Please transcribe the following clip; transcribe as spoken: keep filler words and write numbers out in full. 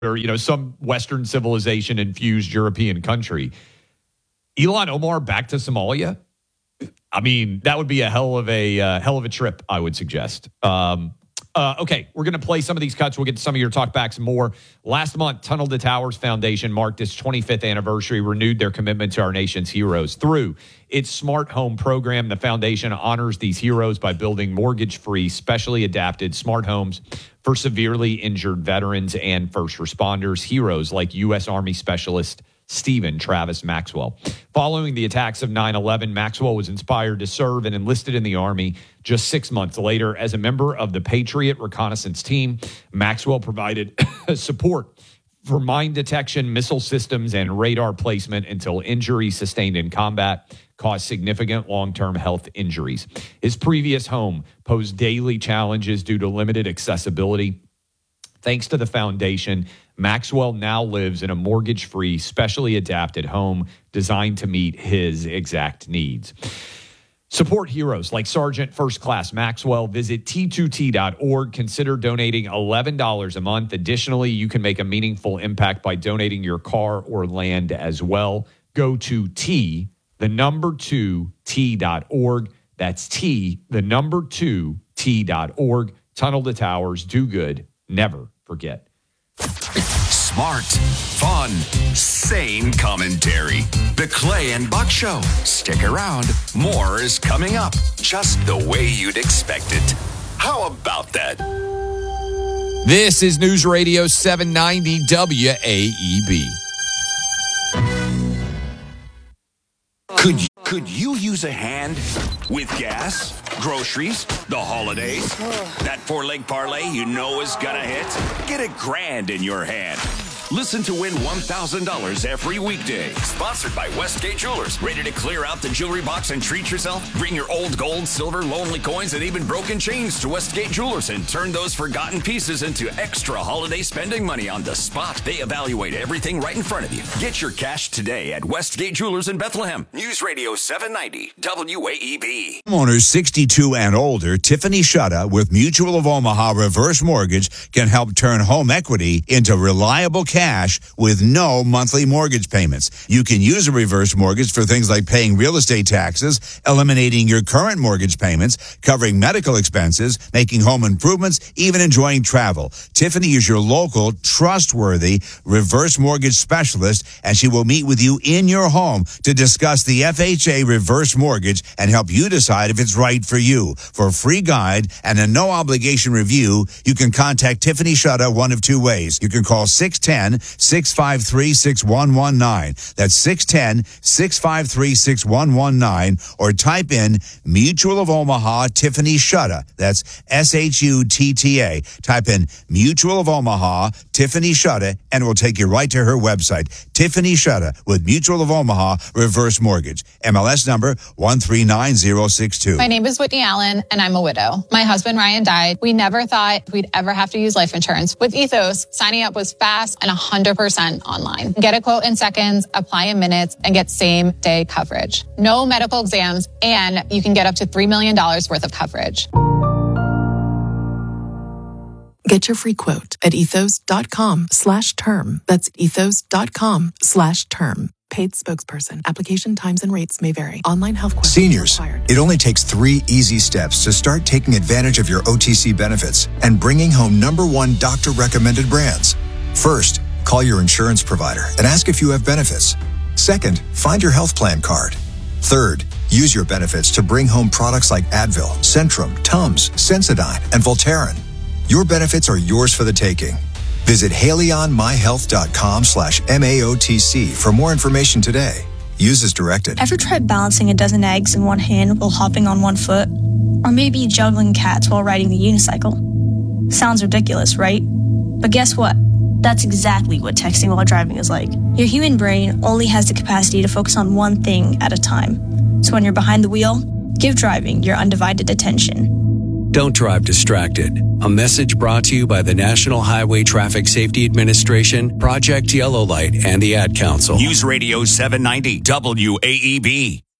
or, you know, some Western civilization infused European country. Ilhan Omar back to Somalia? I mean, that would be a hell of a uh, hell of a trip, I would suggest. Um, uh, okay, we're going to play some of these cuts. We'll get to some of your talkbacks more. Last month, Tunnel to Towers Foundation marked its twenty-fifth anniversary, renewed their commitment to our nation's heroes. Through its smart home program, the foundation honors these heroes by building mortgage-free, specially adapted smart homes for severely injured veterans and first responders, heroes like U S Army Specialist Stephen Travis Maxwell. Following the attacks of nine eleven, Maxwell was inspired to serve and enlisted in the Army. Just six months later, as a member of the Patriot reconnaissance team, Maxwell provided support for mine detection, missile systems, and radar placement until injuries sustained in combat caused significant long-term health injuries. His previous home posed daily challenges due to limited accessibility. Thanks to the foundation, Maxwell now lives in a mortgage-free, specially adapted home designed to meet his exact needs. Support heroes like Sergeant First Class Maxwell. Visit T two T dot org. Consider donating eleven dollars a month. Additionally, you can make a meaningful impact by donating your car or land as well. Go to T, the number two, T dot org. That's T, the number two, T dot org. Tunnel to Towers. Do good. Never forget. Smart, fun, sane commentary. The Clay and Buck Show. Stick around. More is coming up, just the way you'd expect it. How about that? This is News Radio seven ninety W A E B. Could could you use a hand with gas, groceries, the holidays? That four-leg parlay you know is gonna hit? Get a grand in your hand. Listen to win one thousand dollars every weekday. Sponsored by Westgate Jewelers. Ready to clear out the jewelry box and treat yourself? Bring your old gold, silver, lonely coins, and even broken chains to Westgate Jewelers and turn those forgotten pieces into extra holiday spending money on the spot. They evaluate everything right in front of you. Get your cash today at Westgate Jewelers in Bethlehem. News Radio seven ninety W A E B. Homeowners sixty-two and older, Tiffany Shutta with Mutual of Omaha Reverse Mortgage can help turn home equity into reliable cash with no monthly mortgage payments. You can use a reverse mortgage for things like paying real estate taxes, eliminating your current mortgage payments, covering medical expenses, making home improvements, even enjoying travel. Tiffany is your local, trustworthy reverse mortgage specialist, and she will meet with you in your home to discuss the F H A reverse mortgage and help you decide if it's right for you. For a free guide and a no-obligation review, you can contact Tiffany Shutta one of two ways. You can call six one zero, six five three, six one one nine. That's six one zero, six five three, six one one nine, or type in Mutual of Omaha Tiffany Shutta. That's S H U T T A. Type in Mutual of Omaha Tiffany Shutta, and it will take you right to her website. Tiffany Shutta with Mutual of Omaha Reverse Mortgage. M L S number one three nine zero six two. My name is Whitney Allen, and I'm a widow. My husband, Ryan, died. We never thought we'd ever have to use life insurance. With Ethos, signing up was fast and one hundred percent online. Get a quote in seconds, apply in minutes, and get same-day coverage. No medical exams, and you can get up to three million dollars worth of coverage. Get your free quote at ethos.com slash term. That's ethos.com slash term. Paid spokesperson. Application times and rates may vary. Online health questions Seniors, required. It only takes three easy steps to start taking advantage of your O T C benefits and bringing home number one doctor-recommended brands. First, call your insurance provider and ask if you have benefits. Second, find your health plan card. Third, use your benefits to bring home products like Advil, Centrum, Tums, Sensodyne, and Voltaren. Your benefits are yours for the taking. Visit haleyonmyhealth.com slash M-A-O-T-C for more information today. Use as directed. Ever tried balancing a dozen eggs in one hand while hopping on one foot? Or maybe juggling cats while riding the unicycle? Sounds ridiculous, right? But guess what? That's exactly what texting while driving is like. Your human brain only has the capacity to focus on one thing at a time. So when you're behind the wheel, give driving your undivided attention. Don't drive distracted. A message brought to you by the National Highway Traffic Safety Administration, Project Yellow Light, and the Ad Council. News Radio seven ninety W A E B.